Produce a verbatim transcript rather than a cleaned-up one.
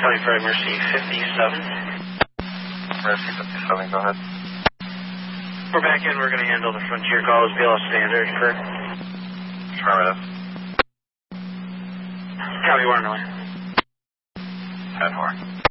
County Fire Mercy fifty-seven. Mercy fifty-seven, go ahead. We're back in. We're going to handle the Frontier calls. B L S standard, correct? Affirmative. Copy, one, North. ten four.